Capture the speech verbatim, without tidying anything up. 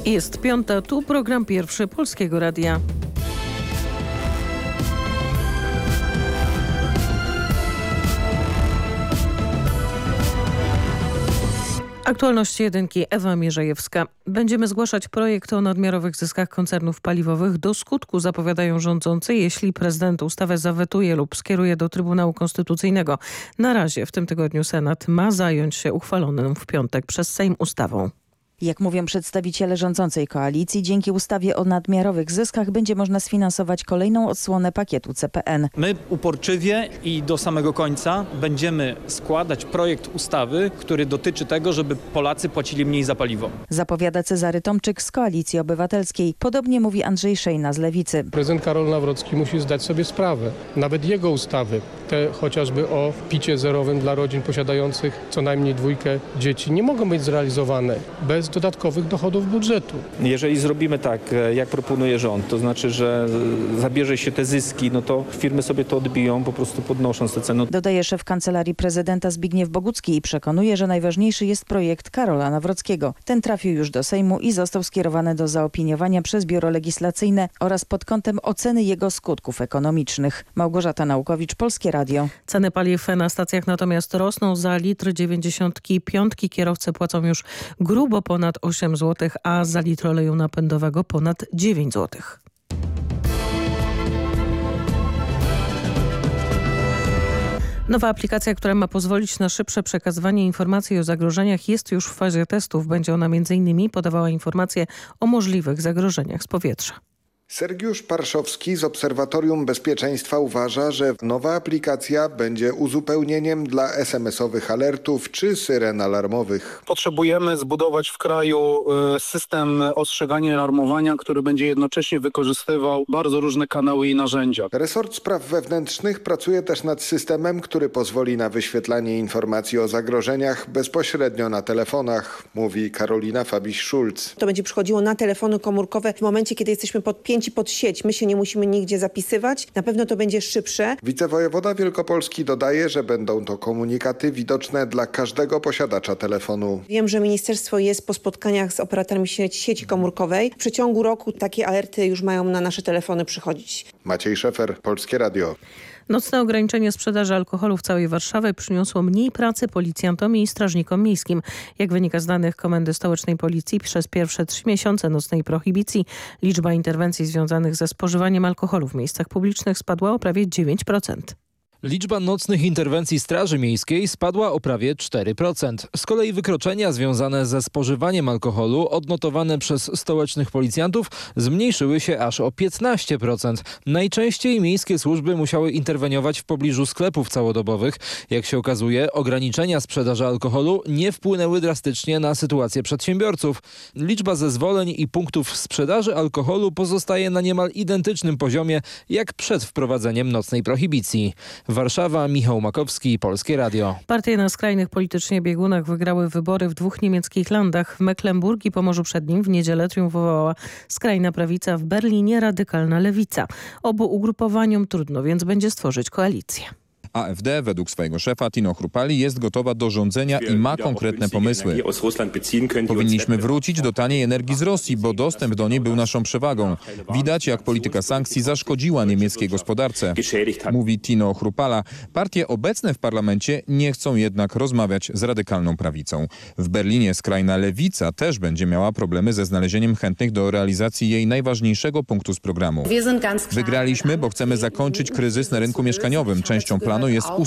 Jest piąta, tu program pierwszy Polskiego Radia. Aktualności jedynki, Ewa Mierzejewska. Będziemy zgłaszać projekt o nadmiarowych zyskach koncernów paliwowych do skutku, zapowiadają rządzący, jeśli prezydent ustawę zawetuje lub skieruje do Trybunału Konstytucyjnego. Na razie w tym tygodniu Senat ma zająć się uchwaloną w piątek przez Sejm ustawą. Jak mówią przedstawiciele rządzącej koalicji, dzięki ustawie o nadmiarowych zyskach będzie można sfinansować kolejną odsłonę pakietu C P N. My uporczywie i do samego końca będziemy składać projekt ustawy, który dotyczy tego, żeby Polacy płacili mniej za paliwo. Zapowiada Cezary Tomczyk z Koalicji Obywatelskiej. Podobnie mówi Andrzej Szejna z Lewicy. Prezydent Karol Nawrocki musi zdać sobie sprawę. Nawet jego ustawy, te chociażby o picie zerowym dla rodzin posiadających co najmniej dwójkę dzieci, nie mogą być zrealizowane bez dodatkowych dochodów budżetu. Jeżeli zrobimy tak, jak proponuje rząd, to znaczy, że zabierze się te zyski, no to firmy sobie to odbiją, po prostu podnosząc te ceny. Dodaje szef Kancelarii Prezydenta Zbigniew Bogucki i przekonuje, że najważniejszy jest projekt Karola Nawrockiego. Ten trafił już do Sejmu i został skierowany do zaopiniowania przez Biuro Legislacyjne oraz pod kątem oceny jego skutków ekonomicznych. Małgorzata Naukowicz, Polskie Radio. Ceny paliw na stacjach natomiast rosną. Za litr dziewięćdziesiątki piątki kierowcy płacą już grubo ponad osiem złotych, a za litr oleju napędowego ponad dziewięć złotych. Nowa aplikacja, która ma pozwolić na szybsze przekazywanie informacji o zagrożeniach, jest już w fazie testów. Będzie ona między innymi podawała informacje o możliwych zagrożeniach z powietrza. Sergiusz Parszowski z Obserwatorium Bezpieczeństwa uważa, że nowa aplikacja będzie uzupełnieniem dla es em esowych alertów czy syren alarmowych. Potrzebujemy zbudować w kraju system ostrzegania i alarmowania, który będzie jednocześnie wykorzystywał bardzo różne kanały i narzędzia. Resort Spraw Wewnętrznych pracuje też nad systemem, który pozwoli na wyświetlanie informacji o zagrożeniach bezpośrednio na telefonach, mówi Karolina Fabiś-Szulc. To będzie przychodziło na telefony komórkowe w momencie, kiedy jesteśmy podpięci pod sieć. My się nie musimy nigdzie zapisywać. Na pewno to będzie szybsze. Wicewojewoda Wielkopolski dodaje, że będą to komunikaty widoczne dla każdego posiadacza telefonu. Wiem, że ministerstwo jest po spotkaniach z operatorami sieci, sieci komórkowej. W przeciągu roku takie alerty już mają na nasze telefony przychodzić. Maciej Szefer, Polskie Radio. Nocne ograniczenie sprzedaży alkoholu w całej Warszawie przyniosło mniej pracy policjantom i strażnikom miejskim. Jak wynika z danych Komendy Stołecznej Policji, przez pierwsze trzy miesiące nocnej prohibicji liczba interwencji związanych ze spożywaniem alkoholu w miejscach publicznych spadła o prawie dziewięć procent. Liczba nocnych interwencji Straży Miejskiej spadła o prawie cztery procent. Z kolei wykroczenia związane ze spożywaniem alkoholu odnotowane przez stołecznych policjantów zmniejszyły się aż o piętnaście procent. Najczęściej miejskie służby musiały interweniować w pobliżu sklepów całodobowych. Jak się okazuje, ograniczenia sprzedaży alkoholu nie wpłynęły drastycznie na sytuację przedsiębiorców. Liczba zezwoleń i punktów sprzedaży alkoholu pozostaje na niemal identycznym poziomie jak przed wprowadzeniem nocnej prohibicji. Warszawa, Michał Makowski, Polskie Radio. Partie na skrajnych politycznie biegunach wygrały wybory w dwóch niemieckich landach. W Mecklenburg i Pomorzu Przednim w niedzielę triumfowała skrajna prawica, w Berlinie radykalna lewica. Obu ugrupowaniom trudno więc będzie stworzyć koalicję. A F D według swojego szefa Tino Chrupali jest gotowa do rządzenia i ma konkretne pomysły. Powinniśmy wrócić do taniej energii z Rosji, bo dostęp do niej był naszą przewagą. Widać, jak polityka sankcji zaszkodziła niemieckiej gospodarce, mówi Tino Chrupala. Partie obecne w parlamencie nie chcą jednak rozmawiać z radykalną prawicą. W Berlinie skrajna lewica też będzie miała problemy ze znalezieniem chętnych do realizacji jej najważniejszego punktu z programu. Wygraliśmy, bo chcemy zakończyć kryzys na rynku mieszkaniowym. Częścią planu jest